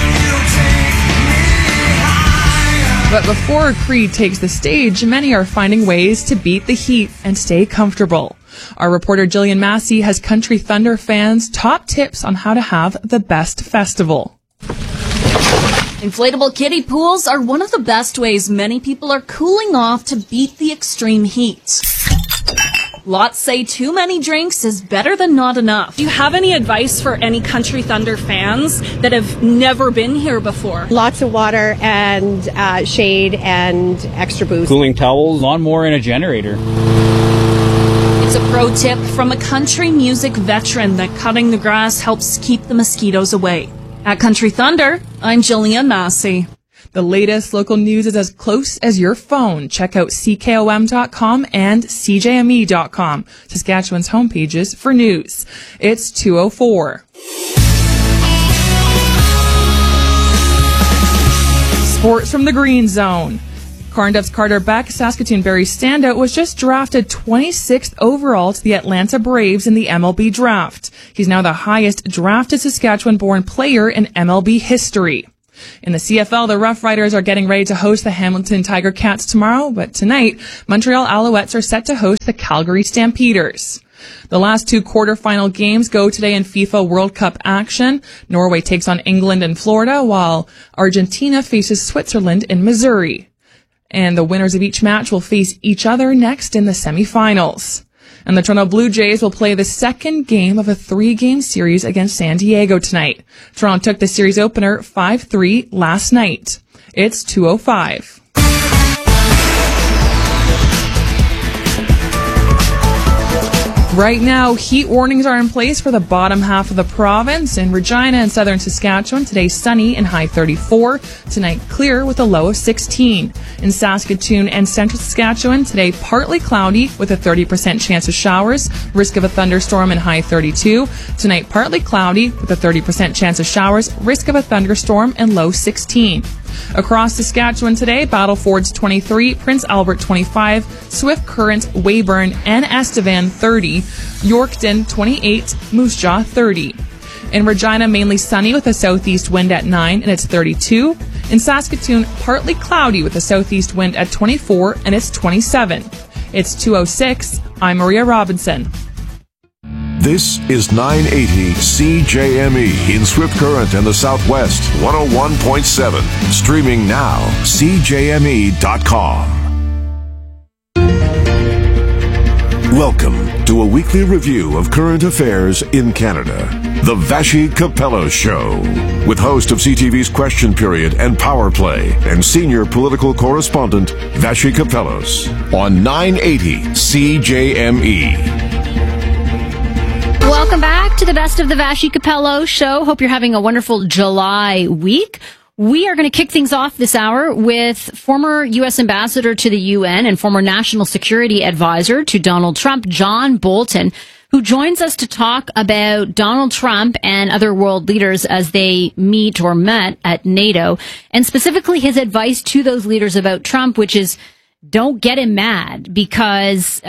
But before Creed takes the stage, many are finding ways to beat the heat and stay comfortable. Our reporter Jillian Massey has Country Thunder fans top tips on how to have the best festival. Inflatable kiddie pools are one of the best ways many people are cooling off to beat the extreme heat. Lots say too many drinks is better than not enough. Do you have any advice for any Country Thunder fans that have never been here before? Lots of water and shade and extra booze. Cooling towels, lawnmower, and a generator. It's a pro tip from a country music veteran that cutting the grass helps keep the mosquitoes away. At Country Thunder, I'm Jillian Massey. The latest local news is as close as your phone. Check out CKOM.com and CJME.com, Saskatchewan's homepages for news. It's 2:04. Sports from the Green Zone. Carnduf's Carter Beck, Saskatoon Berries standout, was just drafted 26th overall to the Atlanta Braves in the MLB draft. He's now the highest drafted Saskatchewan-born player in MLB history. In the CFL, the Rough Riders are getting ready to host the Hamilton Tiger Cats tomorrow, but tonight, Montreal Alouettes are set to host the Calgary Stampeders. The last two quarterfinal games go today in FIFA World Cup action. Norway takes on England and Florida, while Argentina faces Switzerland in Missouri. And the winners of each match will face each other next in the semifinals. And the Toronto Blue Jays will play the second game of a 3-game series against San Diego tonight. Toronto took the series opener 5-3 last night. It's 2:05. Right now, heat warnings are in place for the bottom half of the province. In Regina and southern Saskatchewan, today sunny and high 34. Tonight clear with a low of 16. In Saskatoon and central Saskatchewan, today partly cloudy with a 30% chance of showers. Risk of a thunderstorm and high 32. Tonight partly cloudy with a 30% chance of showers. Risk of a thunderstorm and low 16. Across Saskatchewan today, Battleford's 23, Prince Albert 25, Swift Current, Weyburn, and Estevan 30, Yorkton 28, Moose Jaw 30. In Regina, mainly sunny with a southeast wind at 9 and it's 32. In Saskatoon, partly cloudy with a southeast wind at 24 and it's 27. It's 2:06. I'm Maria Robinson. This is 980 CJME in Swift Current and the Southwest, 101.7. Streaming now, CJME.com. Welcome to a weekly review of current affairs in Canada. The Vassy Capello Show, with host of CTV's Question Period and Power Play and senior political correspondent Vassy Capellos on 980 CJME. Welcome back to the Best of the Vassy Capello Show. Hope you're having a wonderful July week. We are going to kick things off this hour with former U.S. Ambassador to the UN and former National Security Advisor to Donald Trump, John Bolton, who joins us to talk about Donald Trump and other world leaders as they meet or met at NATO, and specifically his advice to those leaders about Trump, which is don't get him mad because,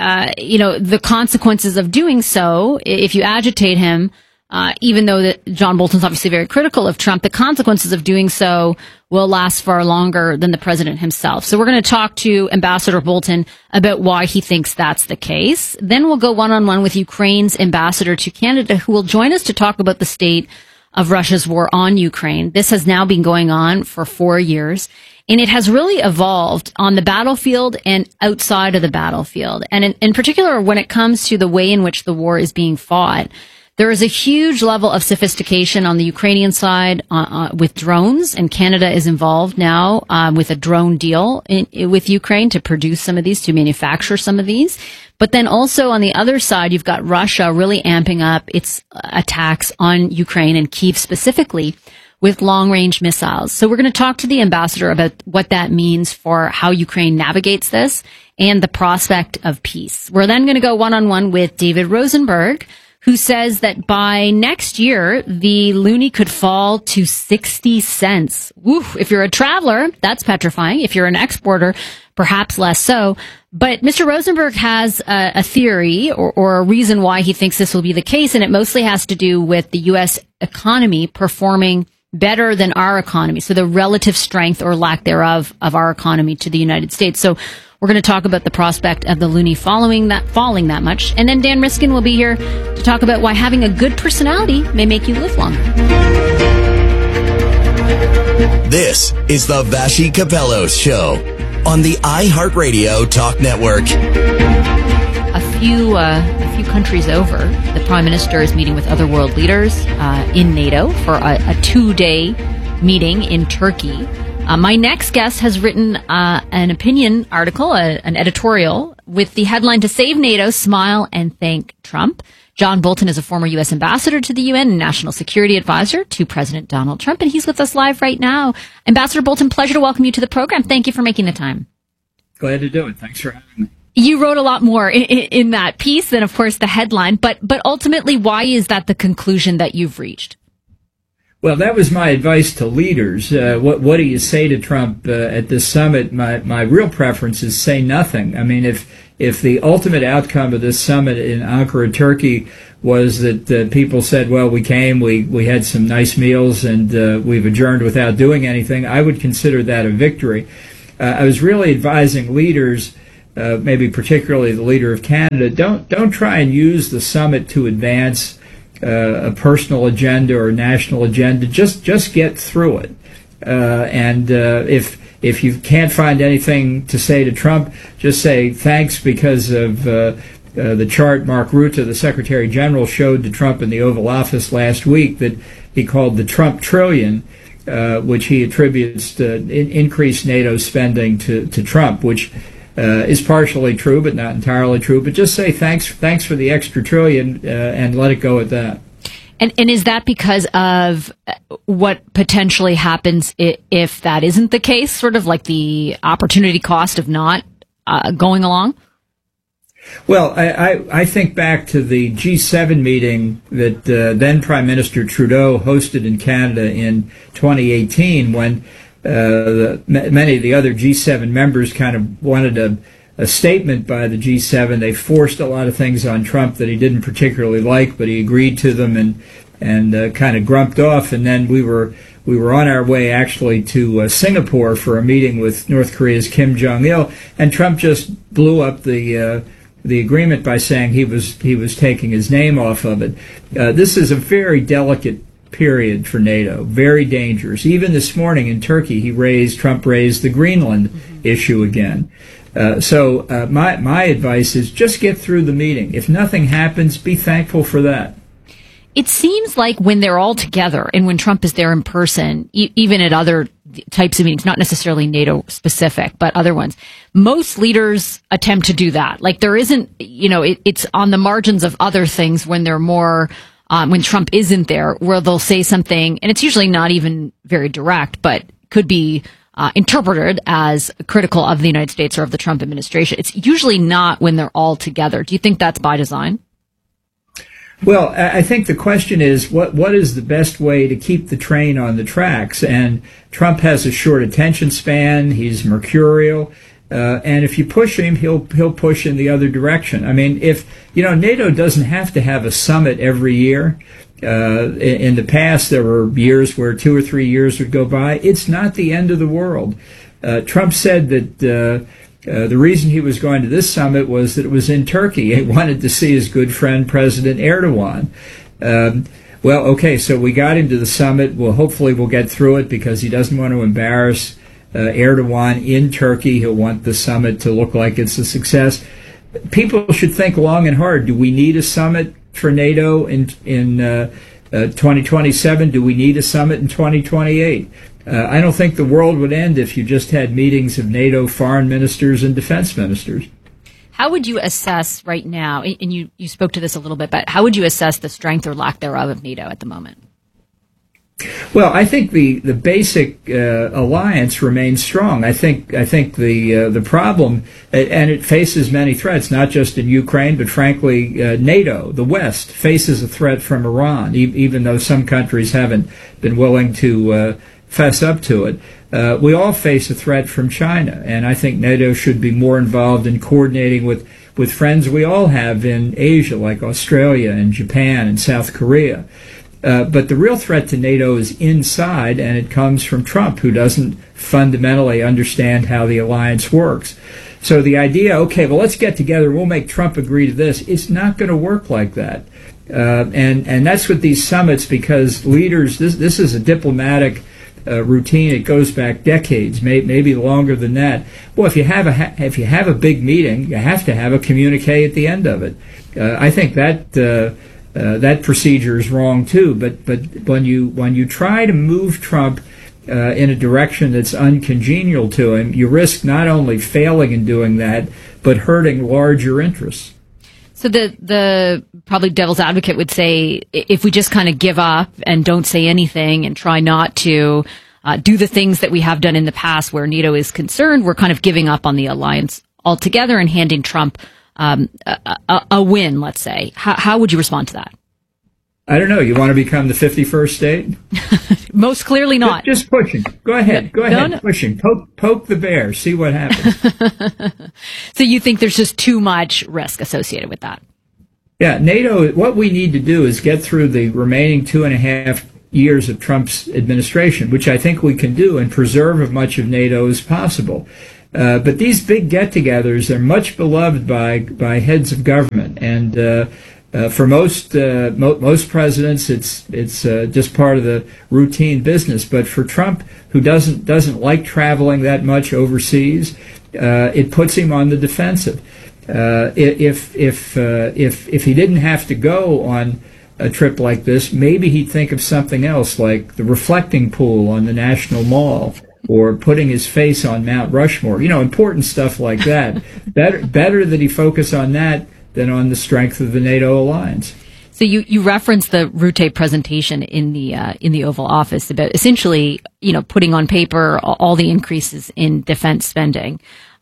the consequences of doing so, if you agitate him, even though that John Bolton's obviously very critical of Trump, the consequences of doing so will last far longer than the president himself. So we're going to talk to Ambassador Bolton about why he thinks that's the case. Then we'll go one-on-one with Ukraine's ambassador to Canada, who will join us to talk about the state of Russia's war on Ukraine. This has now been going on for 4 years. And it has really evolved on the battlefield and outside of the battlefield. And in particular, when it comes to the way in which the war is being fought, there is a huge level of sophistication on the Ukrainian side with drones, and Canada is involved now with a drone deal with Ukraine to produce some of these, to manufacture some of these. But then also on the other side, you've got Russia really amping up its attacks on Ukraine and Kyiv specifically with long-range missiles. So we're going to talk to the ambassador about what that means for how Ukraine navigates this and the prospect of peace. We're then going to go one-on-one with David Rosenberg, who says that by next year, the loonie could fall to 60 cents. Woo! If you're a traveler, that's petrifying. If you're an exporter, perhaps less so. But Mr. Rosenberg has a theory or a reason why he thinks this will be the case, and it mostly has to do with the U.S. economy performing better than our economy. So the relative strength or lack thereof of our economy to the United States. So we're going to talk about the prospect of the loonie falling that much. And then Dan Riskin will be here to talk about why having a good personality may make you live longer. This is the Vassy Capello Show on the iHeartRadio Talk Network. A few countries over. The Prime Minister is meeting with other world leaders in NATO for a 2-day meeting in Turkey. My next guest has written an opinion article, an editorial, with the headline, "To Save NATO, Smile and Thank Trump." John Bolton is a former U.S. ambassador to the UN and national security advisor to President Donald Trump, and he's with us live right now. Ambassador Bolton, pleasure to welcome you to the program. Thank you for making the time. Glad to do it. Thanks for having me. You wrote a lot more in that piece than, of course, the headline, but ultimately, why is that the conclusion that you've reached? Well, that was my advice to leaders. What do you say to Trump at this summit? My real preference is say nothing. I mean, if the ultimate outcome of this summit in Ankara, Turkey, was that people said, well, we came, we had some nice meals, and we've adjourned without doing anything, I would consider that a victory. I was really advising leaders, maybe particularly the leader of Canada, don't try and use the summit to advance a personal agenda or a national agenda. Just get through it. And if you can't find anything to say to Trump, just say thanks because of the chart Mark Rutte, the Secretary General, showed to Trump in the Oval Office last week that he called the Trump trillion, which he attributes to increased NATO spending to Trump, which is partially true, but not entirely true. But just say thanks for the extra trillion and let it go at that. And is that because of what potentially happens if that isn't the case, sort of like the opportunity cost of not going along? Well, I think back to the G7 meeting that then Prime Minister Trudeau hosted in Canada in 2018 when many of the other G7 members kind of wanted a statement by the G7. They forced a lot of things on Trump that he didn't particularly like, but he agreed to them and kind of grumped off. And then we were on our way actually to Singapore for a meeting with North Korea's Kim Jong-il, and Trump just blew up the agreement by saying he was taking his name off of it. This is a very delicate period for NATO, very dangerous. Even this morning in Turkey, Trump raised the Greenland issue again. So my advice is just get through the meeting. If nothing happens, be thankful for that. It seems like when they're all together and when Trump is there in person, even at other types of meetings, not necessarily NATO specific, but other ones, most leaders attempt to do that. Like there isn't, it's on the margins of other things when they're more, when Trump isn't there, where they'll say something, and it's usually not even very direct, but could be interpreted as critical of the United States or of the Trump administration. It's usually not when they're all together. Do you think that's by design? Well, I think the question is what is the best way to keep the train on the tracks? And Trump has a short attention span. He's mercurial. And if you push him, he'll push in the other direction. I mean, NATO doesn't have to have a summit every year. In the past, there were years where 2 or 3 years would go by. It's not the end of the world. Trump said that the reason he was going to this summit was that it was in Turkey. He wanted to see his good friend, President Erdogan. Well, okay, so we got him to the summit. Well, hopefully we'll get through it because he doesn't want to embarrass Erdogan in Turkey. He'll want the summit to look like it's a success. People should think long and hard. Do we need a summit for NATO in 2027? Do we need a summit in 2028? I don't think the world would end if you just had meetings of NATO foreign ministers and defense ministers. How would you assess right now, and you spoke to this a little bit, but how would you assess the strength or lack thereof of NATO at the moment? Well, I think the basic alliance remains strong. I think the problem, and it faces many threats, not just in Ukraine, but frankly, NATO, the West, faces a threat from Iran, even though some countries haven't been willing to fess up to it. We all face a threat from China, and I think NATO should be more involved in coordinating with friends we all have in Asia, like Australia and Japan and South Korea. But the real threat to NATO is inside, and it comes from Trump, who doesn't fundamentally understand how the alliance works. So the idea, okay, well, let's get together, we'll make Trump agree to this, it's not going to work like that. And that's what these summits, because leaders, this is a diplomatic routine. It goes back decades, maybe longer than that. Well, if you have a big meeting, you have to have a communique at the end of it. I think that procedure is wrong too. But when you try to move Trump in a direction that's uncongenial to him, you risk not only failing in doing that, but hurting larger interests. So the probably devil's advocate would say, if we just kind of give up and don't say anything and try not to do the things that we have done in the past where NATO is concerned, we're kind of giving up on the alliance altogether and handing Trump a win, let's say. How would you respond to that? I don't know. You want to become the 51st state? Most clearly not. Just pushing. Go ahead. No. Pushing. Poke the bear. See what happens. So you think there's just too much risk associated with that? Yeah, NATO, what we need to do is get through the remaining 2.5 years of Trump's administration, which I think we can do, and preserve as much of NATO as possible. But these big get-togethers are much beloved by heads of government, and for most presidents, it's just part of the routine business. But for Trump, who doesn't like traveling that much overseas, it puts him on the defensive. If he didn't have to go on a trip like this, maybe he'd think of something else, like the reflecting pool on the National Mall, or putting his face on Mount Rushmore. Important stuff like that. Better that he focus on that than on the strength of the NATO alliance. So you referenced the Rutte presentation in the Oval Office about essentially, putting on paper all the increases in defense spending.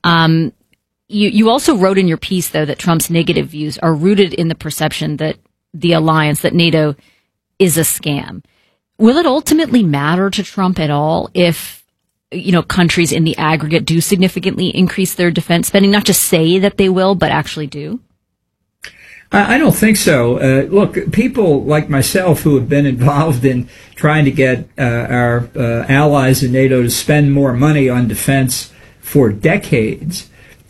You also wrote in your piece, though, that Trump's negative views are rooted in the perception that the alliance, that NATO, is a scam. Will it ultimately matter to Trump at all if countries in the aggregate do significantly increase their defense spending? Not just say that they will, but actually do? I don't think so. Look, people like myself who have been involved in trying to get our allies in NATO to spend more money on defense for decades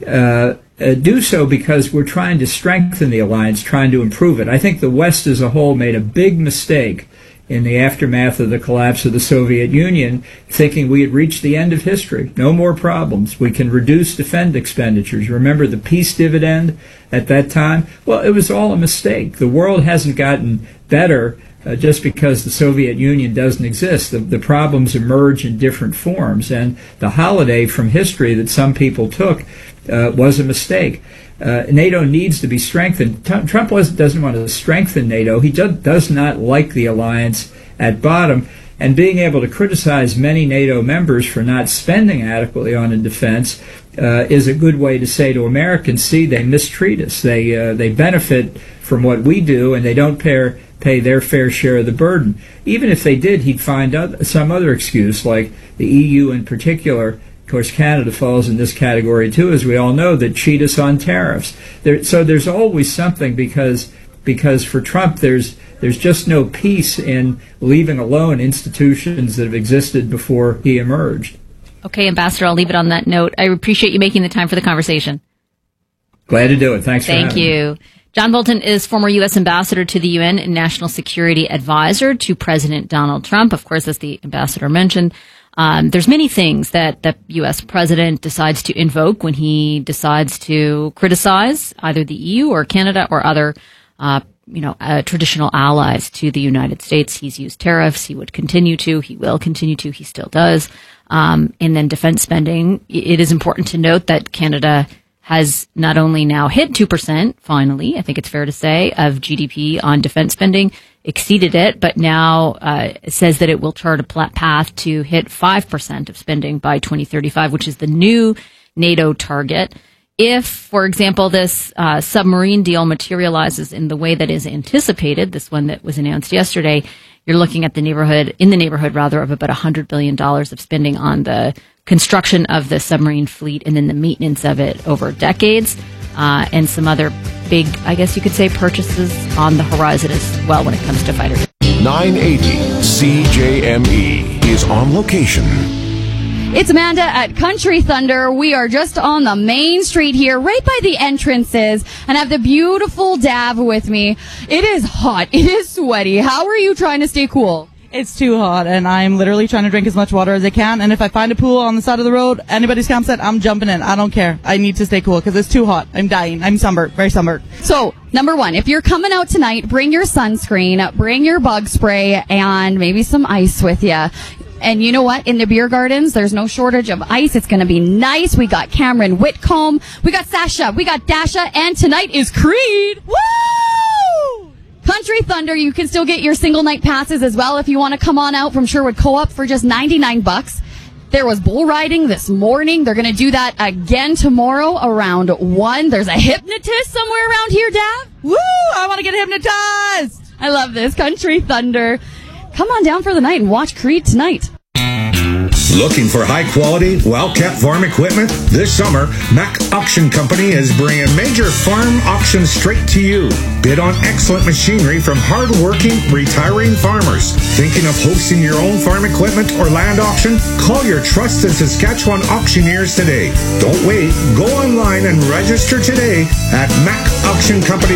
do so because we're trying to strengthen the alliance, trying to improve it. I think the West as a whole made a big mistake in the aftermath of the collapse of the Soviet Union, thinking we had reached the end of history. No more problems. We can reduce defense expenditures. Remember the peace dividend at that time? Well, it was all a mistake. The world hasn't gotten better just because the Soviet Union doesn't exist. The problems emerge in different forms, and the holiday from history that some people took was a mistake. NATO needs to be strengthened. Trump doesn't want to strengthen NATO. He does not like the alliance at bottom. And being able to criticize many NATO members for not spending adequately on defense is a good way to say to Americans, see, they mistreat us. They benefit from what we do, and they don't pay their fair share of the burden. Even if they did, he'd find some other excuse, like the EU in particular. Of course, Canada falls in this category too, as we all know, that cheat us on tariffs. So there's always something, because for Trump there's just no peace in leaving alone institutions that have existed before he emerged. Okay, Ambassador, I'll leave it on that note. I appreciate you making the time for the conversation. Glad to do it. Thanks for having me. Thank you. John Bolton is former U.S. Ambassador to the UN and National Security Advisor to President Donald Trump. Of course, as the Ambassador mentioned, there's many things that the U.S. President decides to invoke when he decides to criticize either the EU or Canada or other, traditional allies to the United States. He's used tariffs. He would continue to. He will continue to. He still does. And then defense spending. It is important to note that Canada has not only now hit 2%, finally, I think it's fair to say, of GDP on defense spending, exceeded it, but now says that it will chart a path to hit 5% of spending by 2035, which is the new NATO target. If, for example, this submarine deal materializes in the way that is anticipated, this one that was announced yesterday, you're looking at in the neighborhood of about $100 billion of spending on the construction of the submarine fleet and then the maintenance of it over decades, and some other big, I guess you could say, purchases on the horizon as well when it comes to fighters. 980 CJME is on location. It's Amanda at Country Thunder. We are just on the main street here, right by the entrances, and I have the beautiful Dav with me. It is hot. It is sweaty. How are you trying to stay cool? It's too hot, and I'm literally trying to drink as much water as I can. And if I find a pool on the side of the road, anybody's campsite, I'm jumping in. I don't care. I need to stay cool because it's too hot. I'm dying. I'm sunburnt, very sunburnt. So, number one, if you're coming out tonight, bring your sunscreen, bring your bug spray, and maybe some ice with you. And you know what? In the beer gardens, there's no shortage of ice. It's going to be nice. We got Cameron Whitcomb. We got Sasha. We got Dasha. And tonight is Creed. Woo! Country Thunder. You can still get your single night passes as well if you want to come on out from Sherwood Co-op for just $99. There was bull riding this morning. They're going to do that again tomorrow around 1. There's a hypnotist somewhere around here, Dav. Woo! I want to get hypnotized. I love this. Country Thunder. Come on down for the night and watch Creed tonight. Looking for high-quality, well-kept farm equipment? This summer, Mack Auction Company is bringing major farm auctions straight to you. Bid on excellent machinery from hard-working, retiring farmers. Thinking of hosting your own farm equipment or land auction? Call your trusted Saskatchewan auctioneers today. Don't wait. Go online and register today at Mack Auction Company.